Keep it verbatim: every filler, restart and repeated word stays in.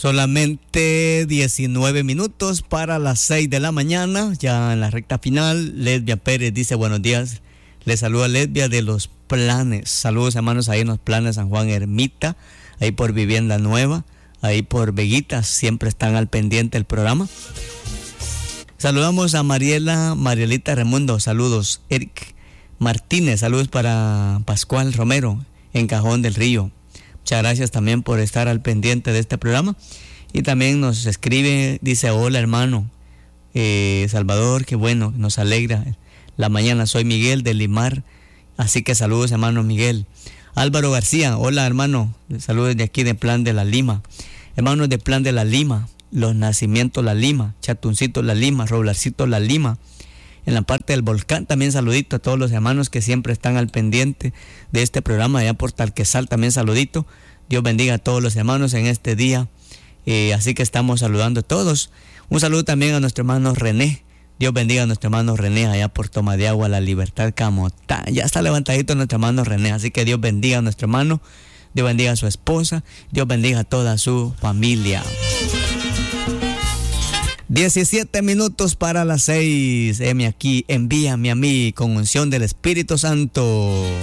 Solamente diecinueve minutos para las seis de la mañana, ya en la recta final. Lesbia Pérez dice buenos días. Le saluda Lesbia de Los Planes. Saludos, hermanos, ahí en Los Planes, San Juan Ermita, ahí por Vivienda Nueva, ahí por Veguitas, siempre están al pendiente del programa. Saludamos a Mariela, Marielita Raimundo, saludos. Eric Martínez, saludos para Pascual Romero, en Cajón del Río. Muchas gracias también por estar al pendiente de este programa. Y también nos escribe, dice, hola hermano eh, Salvador, qué bueno, nos alegra la mañana. Soy Miguel de Limar, así que saludos hermano Miguel. Álvaro García, hola hermano, saludos de aquí de Plan de la Lima. Hermanos de Plan de la Lima, Los Nacimientos La Lima, Chatuncito La Lima, Roblarcito La Lima. En la parte del volcán también saludito a todos los hermanos que siempre están al pendiente de este programa. Allá por Talquesal también saludito. Dios bendiga a todos los hermanos en este día. Eh, así que estamos saludando a todos. Un saludo también a nuestro hermano René. Dios bendiga a nuestro hermano René allá por Toma de Agua, La Libertad, Camotá. Ya está levantadito nuestro hermano René. Así que Dios bendiga a nuestro hermano. Dios bendiga a su esposa. Dios bendiga a toda su familia. diecisiete minutos para las seis. Heme aquí, envíame a mí con unción del Espíritu Santo.